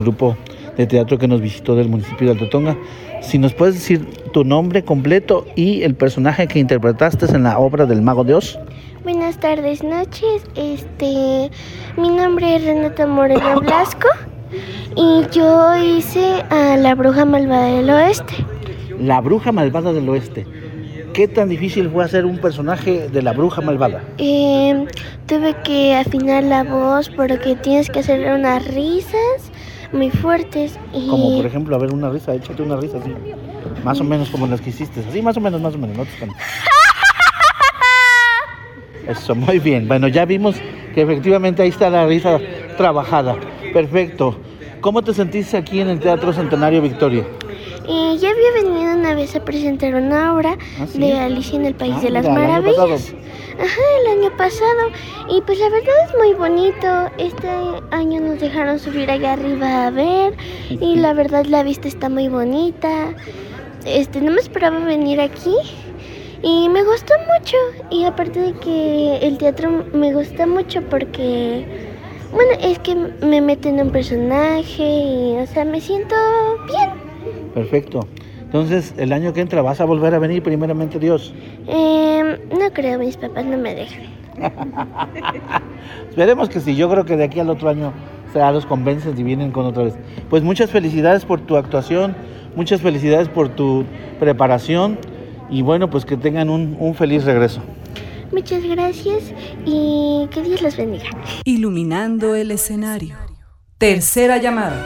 grupo de teatro que nos visitó del municipio de Alto Tonga. Si nos puedes decir tu nombre completo y el personaje que interpretaste en la obra del Mago de Oz. Buenas tardes, noches. Mi nombre es Renata Moreno Blasco y yo hice a la bruja malvada del oeste. La bruja malvada del oeste. ¿Qué tan difícil fue hacer un personaje de la bruja malvada? Tuve que afinar la voz porque tienes que hacer unas risas muy fuertes. Como por ejemplo, a ver, una risa, échate una risa así. Más o menos como las que hiciste. Así, más o menos, no te espantes. Eso, muy bien. Bueno, ya vimos que efectivamente ahí está la risa trabajada. Perfecto. ¿Cómo te sentiste aquí en el Teatro Centenario Victoria? Ya había venido una vez a presentar una obra de Alicia en el País de las Maravillas. El año pasado. Y pues la verdad es muy bonito. Este año nos dejaron subir allá arriba a ver. Y la verdad la vista está muy bonita. No me esperaba venir aquí. Y me gustó mucho. Y aparte de que el teatro me gusta mucho porque, bueno, es que me meten en un personaje y, o sea, me siento bien. Perfecto. Entonces, el año que entra, ¿vas a volver a venir primeramente Dios? No creo, mis papás no me dejan. Esperemos que sí. Yo creo que de aquí al otro año los convencen y vienen con otra vez. Pues muchas felicidades por tu actuación, muchas felicidades por tu preparación y bueno, pues que tengan un feliz regreso. Muchas gracias y que Dios los bendiga. Iluminando el escenario. Tercera llamada.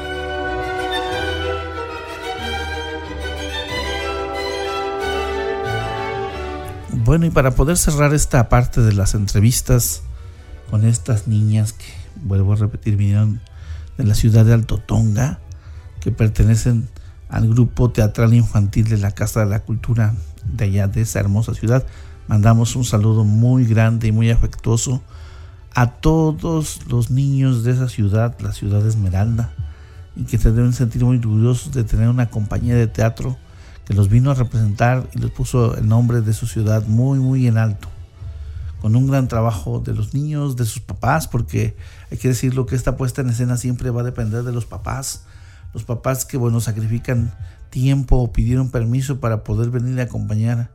Bueno, y para poder cerrar esta parte de las entrevistas con estas niñas que, vuelvo a repetir, vinieron de la ciudad de Alto Tonga, que pertenecen al grupo teatral infantil de la Casa de la Cultura de allá de esa hermosa ciudad, mandamos un saludo muy grande y muy afectuoso a todos los niños de esa ciudad, la ciudad de Esmeralda, y que se deben sentir muy orgullosos de tener una compañía de teatro que los vino a representar y les puso el nombre de su ciudad muy, muy en alto, con un gran trabajo de los niños, de sus papás, porque hay que decirlo que esta puesta en escena siempre va a depender de los papás que, bueno, sacrifican tiempo o pidieron permiso para poder venir a acompañar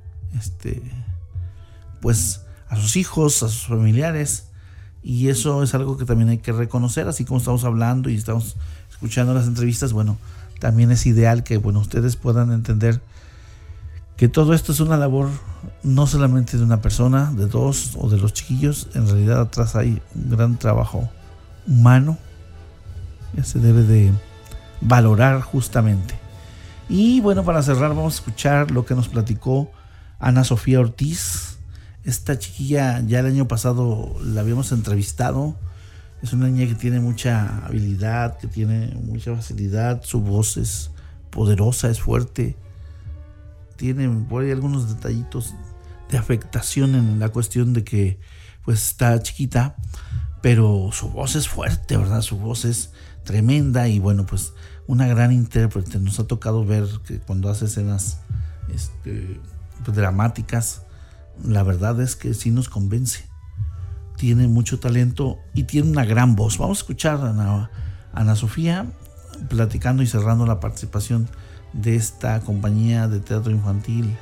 pues a sus hijos, a sus familiares, y eso es algo que también hay que reconocer. Así como estamos hablando y estamos escuchando las entrevistas, bueno, también es ideal que, bueno, ustedes puedan entender que todo esto es una labor no solamente de una persona, de dos o de los chiquillos. En realidad atrás hay un gran trabajo humano que se debe de valorar justamente. Y bueno, para cerrar vamos a escuchar lo que nos platicó Ana Sofía Ortiz. Esta chiquilla ya el año pasado la habíamos entrevistado. Es una niña que tiene mucha habilidad, que tiene mucha facilidad, su voz es poderosa, es fuerte. Tiene por ahí algunos detallitos de afectación en la cuestión de que pues está chiquita, pero su voz es fuerte, ¿verdad? Su voz es tremenda y bueno, pues una gran intérprete. Nos ha tocado ver que cuando hace escenas pues, dramáticas, la verdad es que sí nos convence. Tiene mucho talento y tiene una gran voz. Vamos a escuchar a Ana Sofía platicando y cerrando la participación de esta compañía de teatro infantil,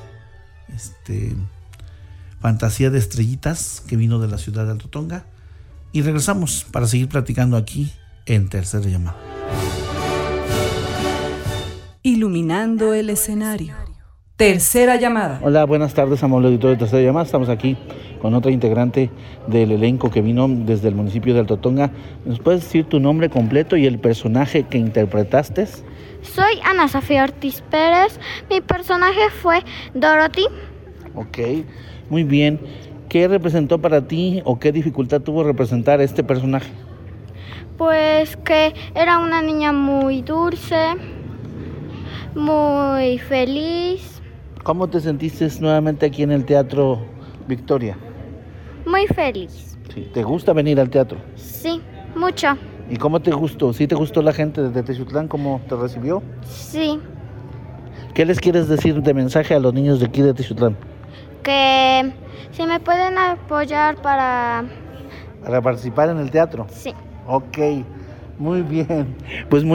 Fantasía de Estrellitas, que vino de la ciudad de Alto Tonga. Y regresamos para seguir platicando aquí en Tercera Llamada. Iluminando el escenario. Tercera llamada. Hola, buenas tardes, amable auditorio de Tercera Llamada. Estamos aquí con otra integrante del elenco que vino desde el municipio de Alto Tonga. ¿Nos puedes decir tu nombre completo y el personaje que interpretaste? Soy Ana Sofía Ortiz Pérez. Mi personaje fue Dorothy. Ok, muy bien. ¿Qué representó para ti o qué dificultad tuvo representar este personaje? Pues que era una niña muy dulce, muy feliz. ¿Cómo te sentiste nuevamente aquí en el Teatro Victoria? Muy feliz. Sí. ¿Te gusta venir al teatro? Sí, mucho. ¿Y cómo te gustó? ¿Sí te gustó la gente de Texutlán? ¿Cómo te recibió? Sí. ¿Qué les quieres decir de mensaje a los niños de aquí de Texutlán? Que si me pueden apoyar para ¿Para participar en el teatro? Sí. Ok, muy bien. Pues muy